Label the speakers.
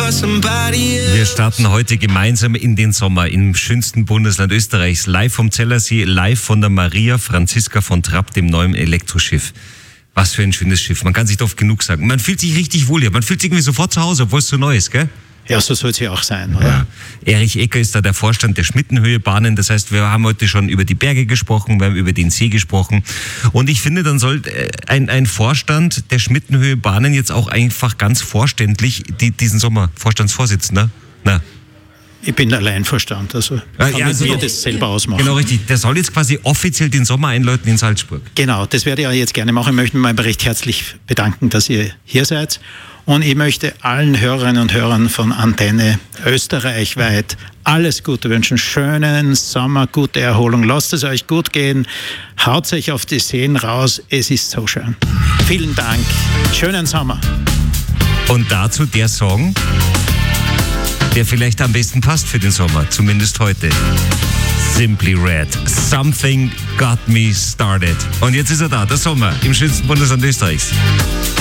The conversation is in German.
Speaker 1: Wir starten heute gemeinsam in den Sommer im schönsten Bundesland Österreichs. Live vom Zellersee, live von der Maria Franziska von Trapp, dem neuen Elektroschiff. Was für ein schönes Schiff. Man kann sich doch genug sagen. Man fühlt sich richtig wohl hier. Man fühlt sich irgendwie sofort zu Hause, obwohl es so neu ist, gell?
Speaker 2: Ja, so soll es ja auch sein, oder?
Speaker 1: Ja. Erich Ecker ist da der Vorstand der Schmittenhöhe-Bahnen. Das heißt, wir haben heute schon über die Berge gesprochen, wir haben über den See gesprochen. Und ich finde, dann soll ein Vorstand der Schmittenhöhe-Bahnen jetzt auch einfach ganz vorständlich diesen Sommer Vorstandsvorsitzender. Na.
Speaker 2: Ich bin Alleinvorstand, also kann mir das selber ausmachen.
Speaker 1: Genau, richtig. Der soll jetzt quasi offiziell den Sommer einläuten in Salzburg.
Speaker 2: Genau, das werde ich auch jetzt gerne machen. Ich möchte mich mal recht herzlich bedanken, dass ihr hier seid. Und ich möchte allen Hörerinnen und Hörern von Antenne österreichweit alles Gute wünschen. Schönen Sommer, gute Erholung. Lasst es euch gut gehen. Haut euch auf die Seen raus. Es ist so schön. Vielen Dank. Schönen Sommer.
Speaker 1: Und dazu der Song, der vielleicht am besten passt für den Sommer, zumindest heute. Simply Red. Something got me started. Und jetzt ist er da, der Sommer im schönsten Bundesland Österreichs.